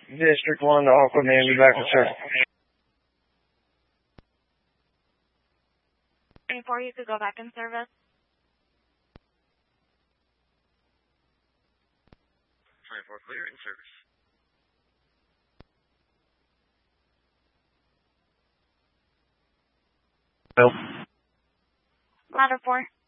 District 1 to Aqua Man, be back in service. 24, you could go back in service. 24, clear, in service. Bill. Ladder 4.